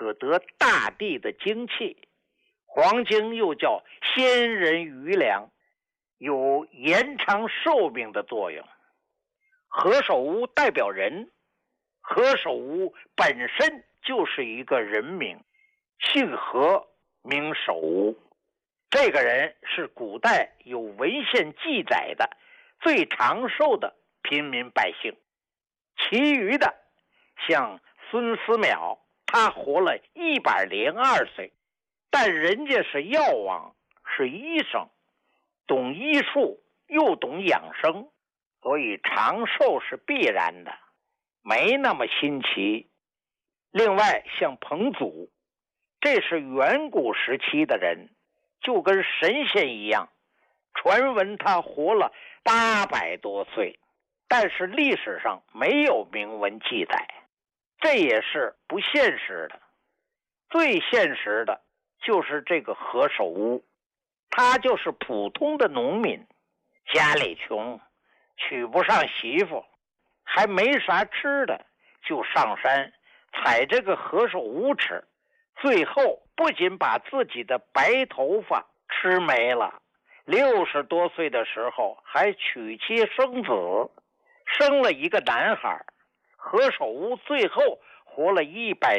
可得大地的精气。黄精又叫鲜人余粮，有延长寿命的作用。何首乌代表人，何首乌本身就是一个人名，姓何名首乌。这个人是古代有文献记载的最长寿的平民百姓。其余的像孙思邈，他活了102岁，但人家是药王，是医生，懂医术又懂养生，所以长寿是必然的，没那么新奇。另外像彭祖，这是远古时期的人，就跟神仙一样，传闻他活了800多岁，但是历史上没有明文记载，这也是不现实的。最现实的就是这个何首乌，他就是普通的农民，家里穷，娶不上媳妇，还没啥吃的，就上山采这个何首乌吃，最后不仅把自己的白头发吃没了，60多岁的时候还娶妻生子，生了一个男孩。何首乌最后活了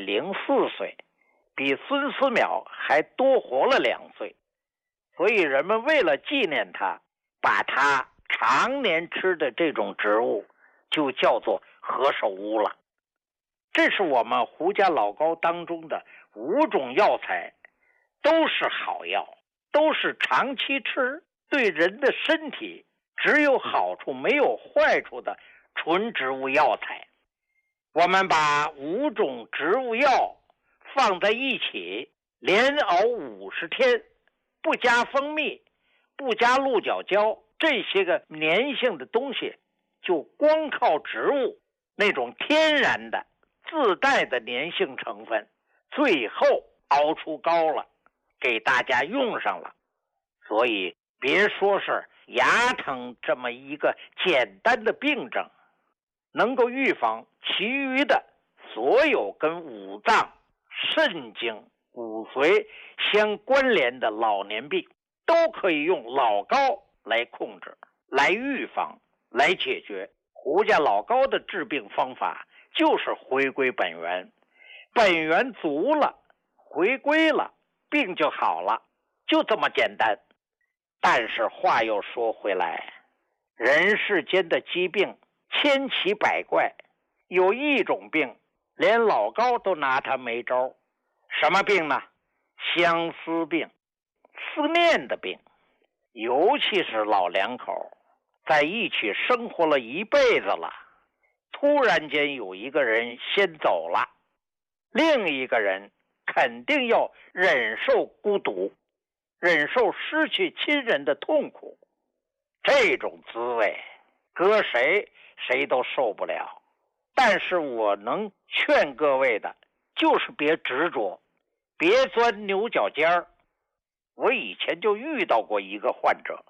104岁，比孙思邈还多活了2岁。所以人们为了纪念他，把他常年吃的这种植物就叫做何首乌了。这是我们胡家老高当中的5种药材，都是好药，都是长期吃，对人的身体只有好处没有坏处的纯植物药材。我们把5种植物药放在一起，连熬50天，不加蜂蜜，不加鹿角胶，这些个粘性的东西，就光靠植物那种天然的自带的粘性成分，最后熬出膏了，给大家用上了。所以别说是牙疼这么一个简单的病症，能够预防其余的所有跟五脏、肾经、骨髓相关联的老年病，都可以用老高来控制、来预防、来解决。胡家老高的治病方法就是回归本源，本源足了，回归了，病就好了，就这么简单。但是话又说回来，人世间的疾病千奇百怪，有一种病连老高都拿他没招。什么病呢？相思病，思念的病。尤其是老两口在一起生活了一辈子了，突然间有一个人先走了，另一个人肯定要忍受孤独，忍受失去亲人的痛苦。这种滋味搁谁都受不了。但是我能劝各位的就是别执着，别钻牛角尖儿。我以前就遇到过一个患者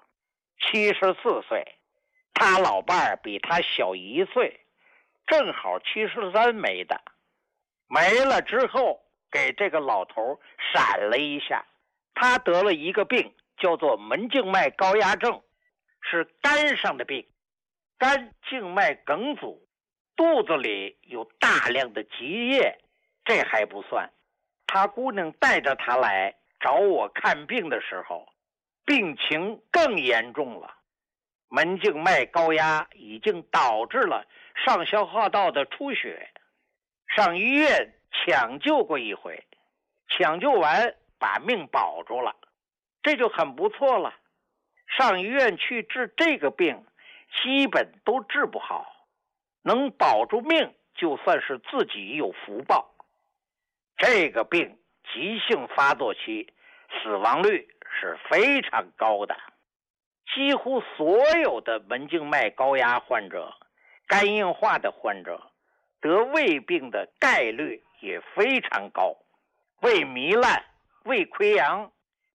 ，74岁，他老伴儿比他小1岁，正好73没的。没了之后给这个老头闪了一下，他得了一个病叫做门静脉高压症，是肝上的病，肝静脉梗阻，肚子里有大量的积液。这还不算，他姑娘带着他来找我看病的时候，病情更严重了，门静脉高压已经导致了上消化道的出血。上医院抢救过一回，抢救完把命保住了，这就很不错了。上医院去治这个病基本都治不好，能保住命就算是自己有福报。这个病急性发作期死亡率是非常高的，几乎所有的门静脉高压患者、肝硬化的患者得胃病的概率也非常高。胃糜烂、胃溃疡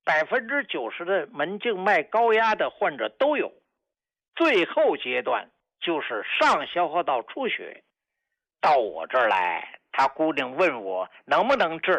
，90%的门静脉高压的患者都有。最后阶段就是上消化道出血。到我这儿来，他姑娘问我能不能治，